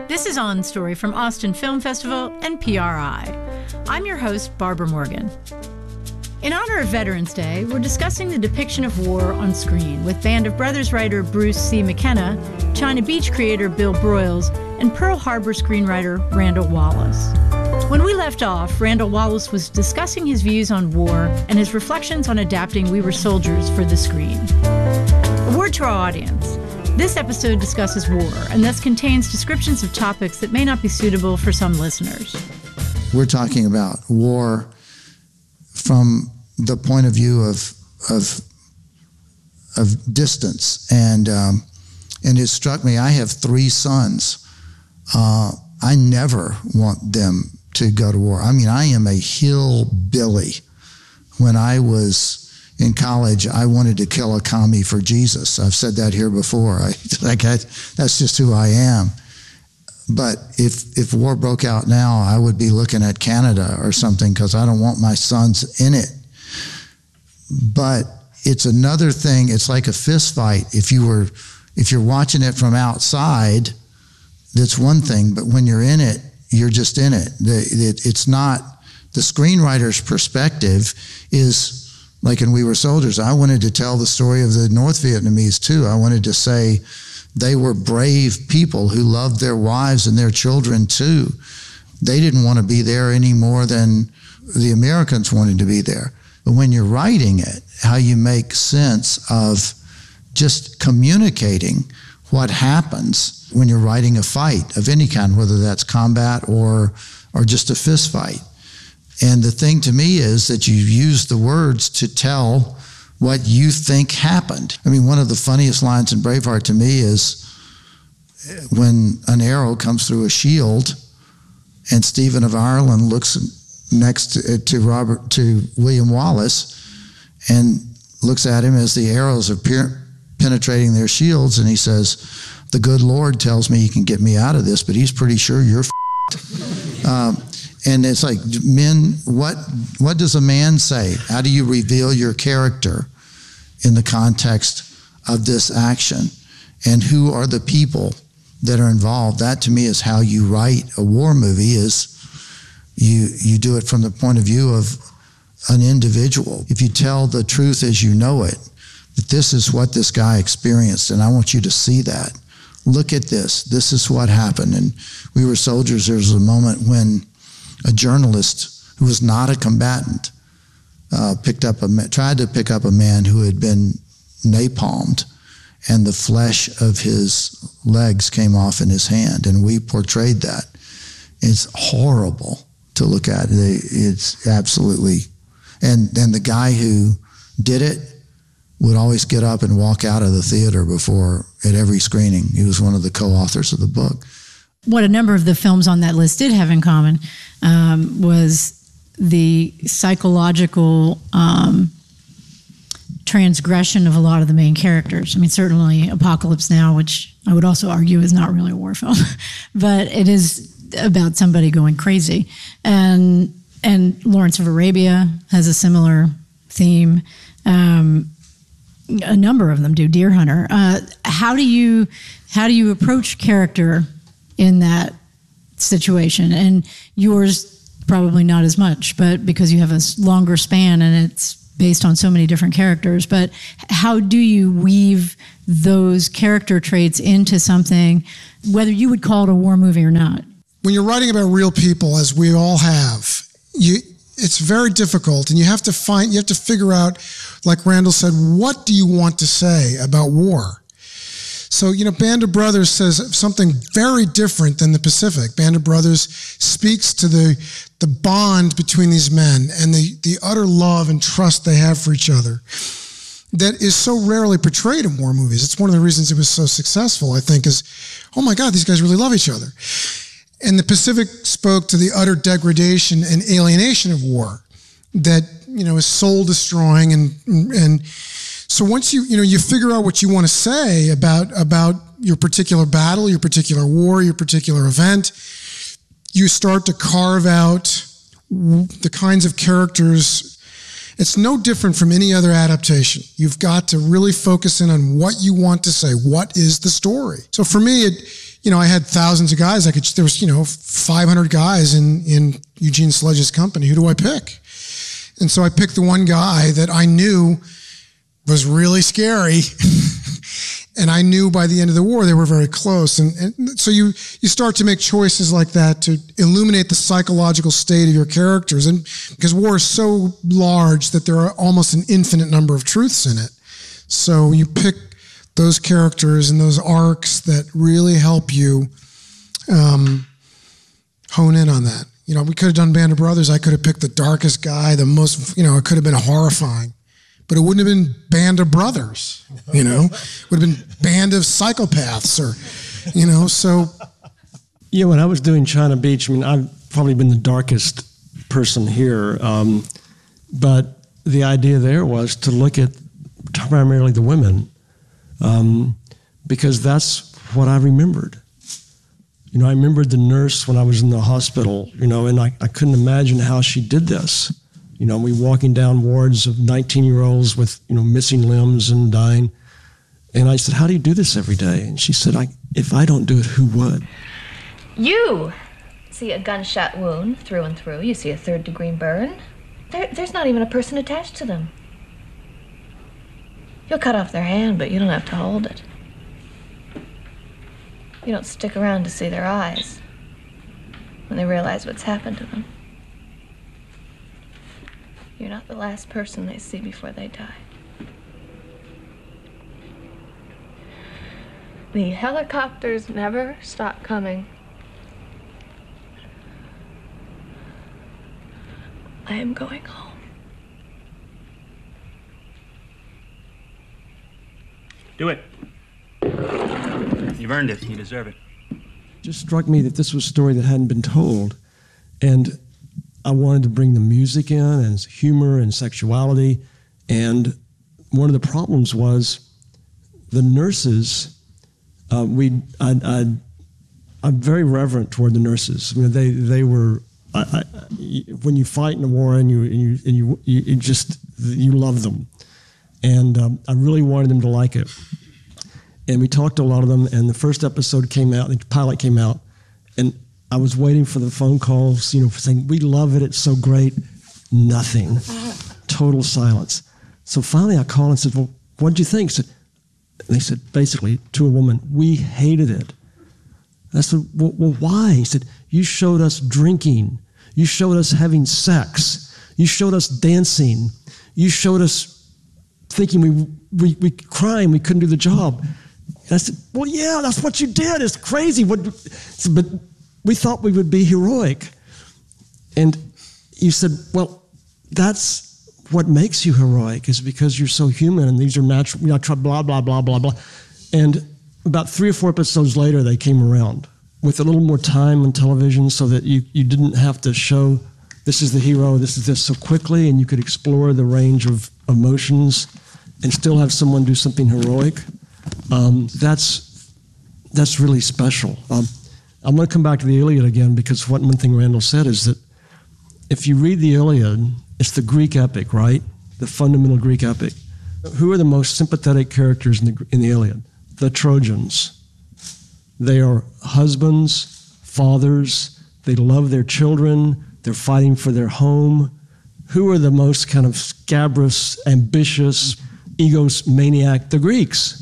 This is On Story from Austin Film Festival and PRI. I'm your host, Barbara Morgan. In honor of Veterans Day, we're discussing the depiction of war on screen with Band of Brothers writer Bruce C. McKenna, China Beach creator Bill Broyles, and Pearl Harbor screenwriter Randall Wallace. When we left off, Randall Wallace was discussing his views on war and his reflections on adapting We Were Soldiers for the screen. A word to our audience. This episode discusses war and thus contains descriptions of topics that may not be suitable for some listeners. We're talking about war from the point of view of distance, and it struck me. I have 3 sons. I never want them to go to war. I mean, I am a hillbilly. When I was in college, I wanted to kill a commie for Jesus. I've said that here before. That's just who I am. But if war broke out now, I would be looking at Canada or something because I don't want my sons in it. But it's another thing. It's like a fist fight. If you're watching it from outside, that's one thing. But when you're in it, you're just in it. It's not the screenwriter's perspective is like in We Were Soldiers. I wanted to tell the story of the North Vietnamese too. I wanted to say they were brave people who loved their wives and their children too. They didn't want to be there any more than the Americans wanted to be there. But when you're writing it, how you make sense of just communicating what happens when you're writing a fight of any kind, whether that's combat or just a fist fight. And the thing to me is that you use the words to tell what you think happened. I mean, one of the funniest lines in Braveheart to me is when an arrow comes through a shield and Stephen of Ireland looks next to William Wallace and looks at him as the arrows are penetrating their shields, and he says, "The good Lord tells me he can get me out of this, but he's pretty sure you're f***ed." And it's like, men, what does a man say? How do you reveal your character in the context of this action? And who are the people that are involved? That to me is how you write a war movie, is you do it from the point of view of an individual. If you tell the truth as you know it, that this is what this guy experienced, and I want you to see that. Look at this. This is what happened. And We Were Soldiers, there was a moment when a journalist who was not a combatant tried to pick up a man who had been napalmed, and the flesh of his legs came off in his hand, and we portrayed that. It's horrible to look at. It's absolutely, and the guy who did it would always get up and walk out of the theater at every screening. He was one of the co-authors of the book. What a number of the films on that list did have in common was the psychological transgression of a lot of the main characters. I mean, certainly Apocalypse Now, which I would also argue is not really a war film, but it is about somebody going crazy. And Lawrence of Arabia has a similar theme. A number of them do. Deer Hunter. How do you approach character in that situation? And yours probably not as much, but because you have a longer span and it's based on so many different characters. But how do you weave those character traits into something, whether you would call it a war movie or not? When you're writing about real people, as we all have, it's very difficult, and you have to figure out, like Randall said, what do you want to say about war? So, Band of Brothers says something very different than the Pacific. Band of Brothers speaks to the bond between these men and the utter love and trust they have for each other that is so rarely portrayed in war movies. It's one of the reasons it was so successful, I think, is, oh my God, these guys really love each other. And the Pacific spoke to the utter degradation and alienation of war that, is soul destroying. And so once you figure out what you want to say about your particular battle, your particular war, your particular event, you start to carve out the kinds of characters. It's no different from any other adaptation. You've got to really focus in on what you want to say. What is the story? So for me, I had thousands of guys. There was, 500 guys in Eugene Sledge's company. Who do I pick? And so I picked the one guy that I knew was really scary. And I knew by the end of the war, they were very close. And so you start to make choices like that to illuminate the psychological state of your characters. And because war is so large that there are almost an infinite number of truths in it. So you pick those characters and those arcs that really help you hone in on that. We could have done Band of Brothers. I could have picked the darkest guy, the most, it could have been horrifying. But it wouldn't have been Band of Brothers, It would have been Band of Psychopaths so. Yeah, when I was doing China Beach, I've probably been the darkest person here. But the idea there was to look at primarily the women, because that's what I remembered. I remembered the nurse when I was in the hospital, and I couldn't imagine how she did this. We walking down wards of 19-year-olds with, missing limbs and dying. And I said, how do you do this every day? And she said, if I don't do it, who would? You see a gunshot wound through and through. You see a third-degree burn. There's not even a person attached to them. You'll cut off their hand, but you don't have to hold it. You don't stick around to see their eyes when they realize what's happened to them. You're not the last person they see before they die. The helicopters never stop coming. I am going home. Do it. You've earned it. You deserve it. It just struck me that this was a story that hadn't been told. And I wanted to bring the music in and humor and sexuality. And one of the problems was the nurses, I'm very reverent toward the nurses. They were, when you fight in a war and you love them. And I really wanted them to like it. And we talked to a lot of them, and the first episode came out, the pilot came out, and I was waiting for the phone calls, for saying, we love it, it's so great. Nothing. Total silence. So finally I called and said, well, what did you think? They said, basically, to a woman, we hated it. I said, well, why? He said, you showed us drinking. You showed us having sex. You showed us dancing. You showed us thinking we crying, we couldn't do the job. And I said, well, yeah, that's what you did. It's crazy. But we thought we would be heroic. And you said, well, that's what makes you heroic, is because you're so human and these are natural, blah, blah, blah, blah, blah. And about 3 or 4 episodes later, they came around with a little more time on television so that you didn't have to show this is the hero, this is this so quickly, and you could explore the range of emotions and still have someone do something heroic. That's really special. I'm going to come back to the Iliad again, because one thing Randall said is that if you read the Iliad, it's the Greek epic, right? The fundamental Greek epic. Who are the most sympathetic characters in the Iliad? The Trojans. They are husbands, fathers, they love their children, they're fighting for their home. Who are the most kind of scabrous, ambitious, egomaniac? The Greeks.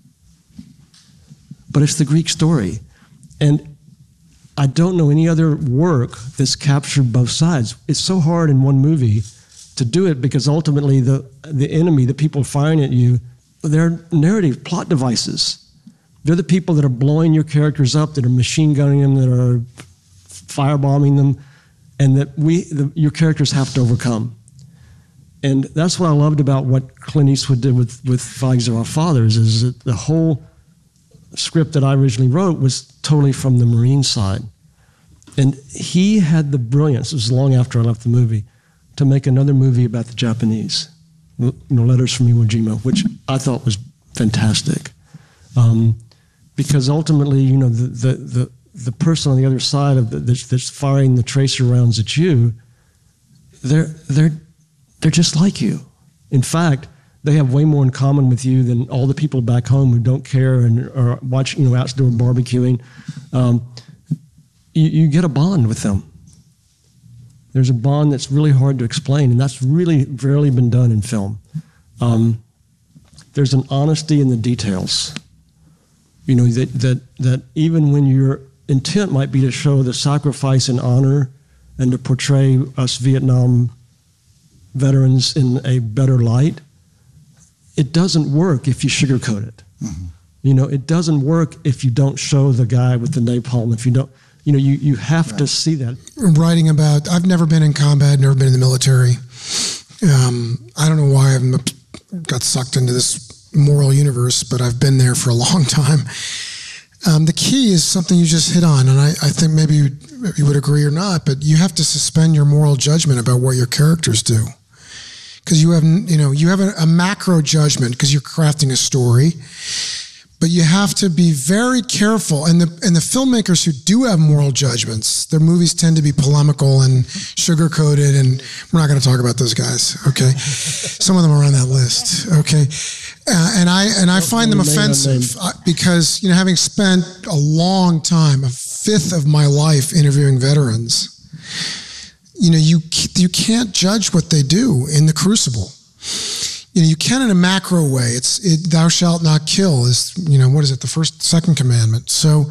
But it's the Greek story. And I don't know any other work that's captured both sides. It's so hard in one movie to do it, because ultimately the enemy, the people firing at you, they're narrative plot devices. They're the people that are blowing your characters up, that are machine gunning them, that are firebombing them, and that your characters have to overcome. And that's what I loved about what Clint Eastwood did with Flags of Our Fathers, is that the whole script that I originally wrote was totally from the Marine side. And he had the brilliance, it was long after I left the movie, to make another movie about the Japanese, Letters from Iwo Jima, which I thought was fantastic. Because ultimately, the person on the other side of that's firing the tracer rounds at you, they're just like you. In fact, they have way more in common with you than all the people back home who don't care and are watching, outdoor barbecuing. You get a bond with them. There's a bond that's really hard to explain, and that's really rarely been done in film. There's an honesty in the details. That even when your intent might be to show the sacrifice and honor and to portray us Vietnam veterans in a better light, it doesn't work if you sugarcoat it. Mm-hmm. It doesn't work if you don't show the guy with the napalm. If you don't, you have to see that. Writing about, I've never been in combat, never been in the military. I don't know why I got sucked into this moral universe, but I've been there for a long time. The key is something you just hit on, and I think maybe you would agree or not, but you have to suspend your moral judgment about what your characters do. Because you have a macro judgment because you're crafting a story, but you have to be very careful. And the filmmakers who do have moral judgments, their movies tend to be polemical and sugar-coated, and we're not going to talk about those guys, okay? Some of them are on that list, okay? And I find them offensive because, having spent a long time, a fifth of my life interviewing veterans, you can't judge what they do in the crucible. You can in a macro way. Thou shalt not kill is, what is it? The second commandment. So,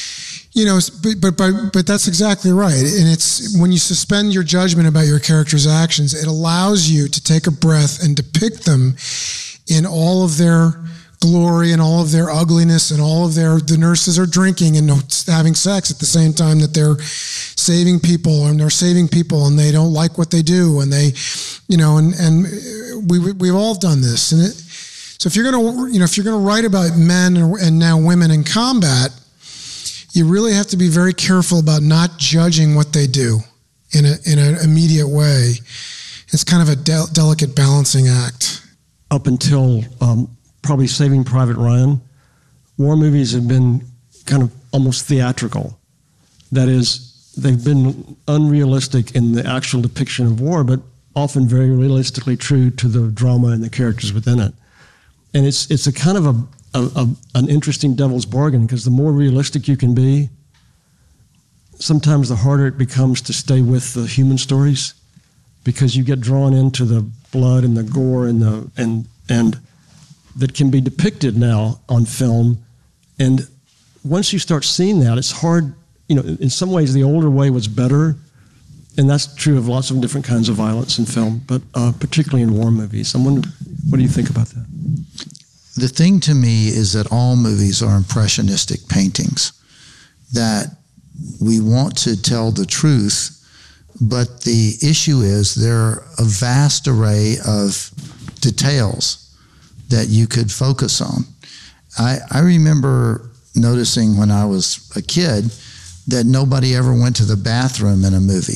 but that's exactly right. And it's when you suspend your judgment about your character's actions, it allows you to take a breath and depict them in all of their glory and all of their ugliness and all of the nurses are drinking and having sex at the same time that they're saving people and they don't like what they do and they, and we've all done this. So if you're going to write about men and now women in combat, you really have to be very careful about not judging what they do in an immediate way. It's kind of a delicate balancing act. Up until probably Saving Private Ryan, war movies have been kind of almost theatrical. That is, they've been unrealistic in the actual depiction of war, but often very realistically true to the drama and the characters within it. And it's a kind of an interesting devil's bargain, because the more realistic you can be, sometimes the harder it becomes to stay with the human stories, because you get drawn into the blood and the gore and that can be depicted now on film. And once you start seeing that, it's hard, in some ways the older way was better, and that's true of lots of different kinds of violence in film, but particularly in war movies. I wonder, what do you think about that? The thing to me is that all movies are impressionistic paintings, that we want to tell the truth, but the issue is there are a vast array of details that you could focus on. I remember noticing when I was a kid that nobody ever went to the bathroom in a movie.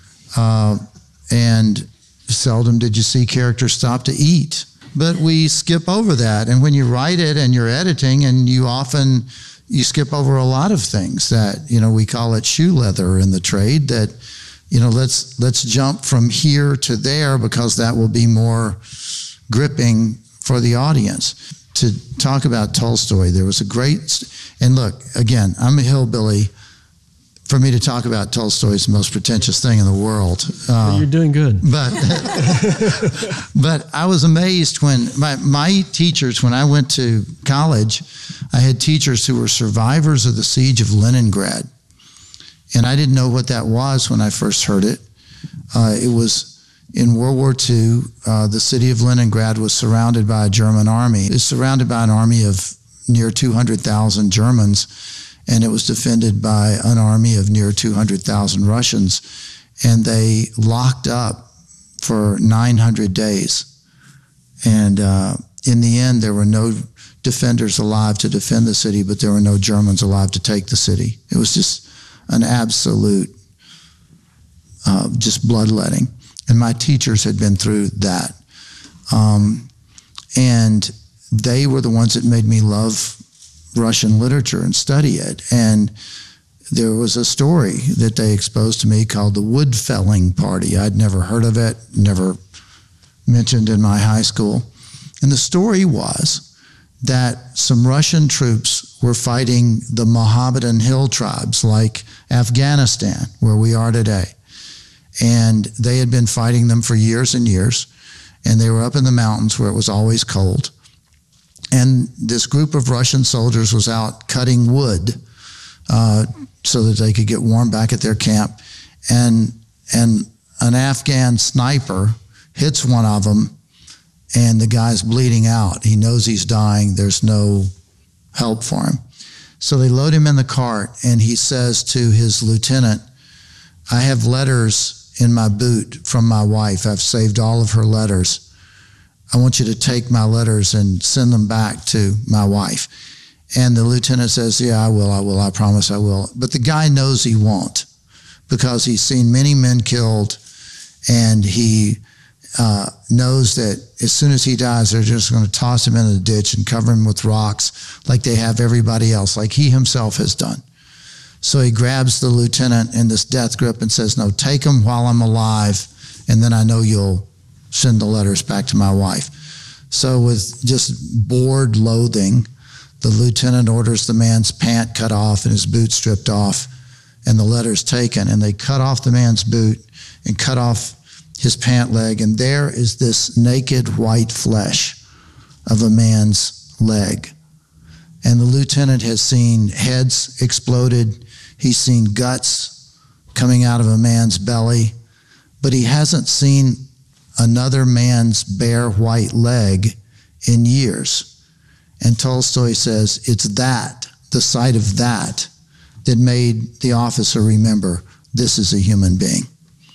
And seldom did you see characters stop to eat. But we skip over that. And when you write it and you're editing, and you skip over a lot of things that, we call it shoe leather in the trade, that, let's jump from here to there because that will be more gripping for the audience. To talk about Tolstoy, there was a great, and look, again, I'm a hillbilly. For me to talk about Tolstoy is the most pretentious thing in the world. You're doing good. But I was amazed when my teachers, when I went to college, I had teachers who were survivors of the siege of Leningrad. And I didn't know what that was when I first heard it. It was in World War II, the city of Leningrad was surrounded by a German army. It was surrounded by an army of near 200,000 Germans, and it was defended by an army of near 200,000 Russians. And they locked up for 900 days. And in the end, there were no defenders alive to defend the city, but there were no Germans alive to take the city. It was just an absolute, just bloodletting. And my teachers had been through that. And they were the ones that made me love Russian literature and study it. And there was a story that they exposed to me called the Wood Felling Party. I'd never heard of it, never mentioned in my high school. And the story was that some Russian troops were fighting the Mohammedan hill tribes like Afghanistan, where we are today. And they had been fighting them for years and years. And they were up in the mountains where it was always cold. And this group of Russian soldiers was out cutting wood so that they could get warm back at their camp. And an Afghan sniper hits one of them, and the guy's bleeding out. He knows he's dying. There's no help for him. So they load him in the cart, and he says to his lieutenant, I have letters in my boot from my wife. I've saved all of her letters. I want you to take my letters and send them back to my wife. And the lieutenant says, yeah, I will, I promise I will. But the guy knows he won't, because he's seen many men killed, and he knows that as soon as he dies, they're just going to toss him in the ditch and cover him with rocks like they have everybody else, like he himself has done. So he grabs the lieutenant in this death grip and says, no, take them while I'm alive, and then I know you'll send the letters back to my wife. So with just bored loathing, the lieutenant orders the man's pant cut off and his boot stripped off and the letters taken. And they cut off the man's boot and cut off his pant leg. And there is this naked white flesh of a man's leg. And the lieutenant has seen heads exploded. He's seen guts coming out of a man's belly, but he hasn't seen another man's bare white leg in years. And Tolstoy says it's that, the sight of that made the officer remember this is a human being.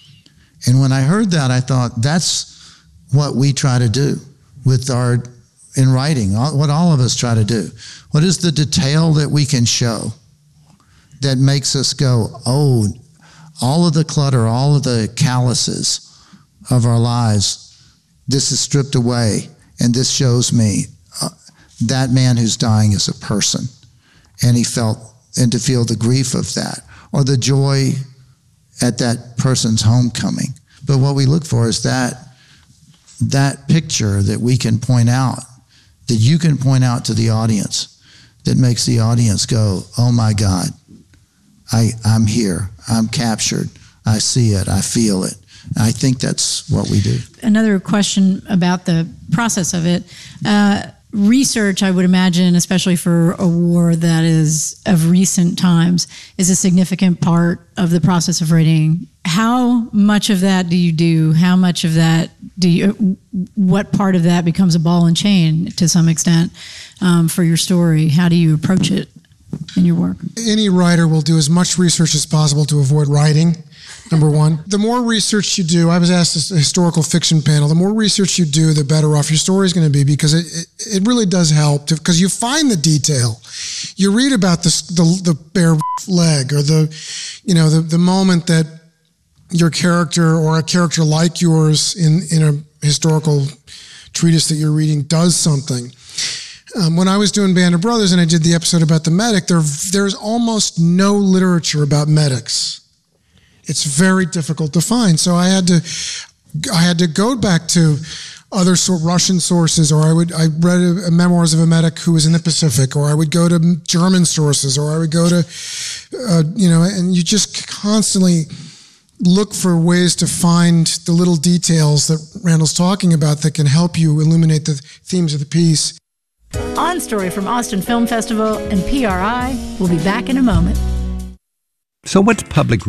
And when I heard that, I thought that's what we try to do with in writing, what all of us try to do. What is the detail that we can show that makes us go, oh, all of the clutter, all of the calluses of our lives, this is stripped away, and this shows me that man who's dying is a person, and to feel the grief of that, or the joy at that person's homecoming. But what we look for is that picture that we can point out, that you can point out to the audience, that makes the audience go, oh my God, I'm here, I'm captured, I see it, I feel it. I think that's what we do. Another question about the process of it. Research, I would imagine, especially for a war that is of recent times, is a significant part of the process of writing. How much of that do you do? How much of that what part of that becomes a ball and chain to some extent for your story? How do you approach it in your work? Any writer will do as much research as possible to avoid writing. Number one, the more research you do, I was asked this historical fiction panel, the more research you do, the better off your story is going to be, because it really does help, because you find the detail. You read about the bare leg, or the moment that your character or a character like yours in a historical treatise that you're reading does something. When I was doing Band of Brothers and I did the episode about the medic, there's almost no literature about medics. It's very difficult to find. So I had to go back to other Russian sources, or I read memoirs of a medic who was in the Pacific, or I would go to German sources, or I would go to, and you just constantly look for ways to find the little details that Randall's talking about that can help you illuminate the themes of the piece. On Story from Austin Film Festival and PRI. We'll be back in a moment. So what's public